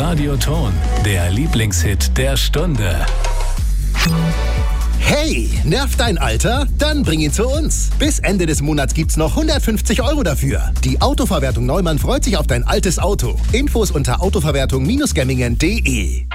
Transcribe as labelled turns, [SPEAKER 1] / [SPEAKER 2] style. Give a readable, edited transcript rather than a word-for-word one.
[SPEAKER 1] Radioton, der Lieblingshit der Stunde.
[SPEAKER 2] Hey, nervt dein Alter? Dann bring ihn zu uns. Bis Ende des Monats gibt's noch 150 € dafür. Die Autoverwertung Neumann freut sich auf dein altes Auto. Infos unter autoverwertung-gemmingen.de.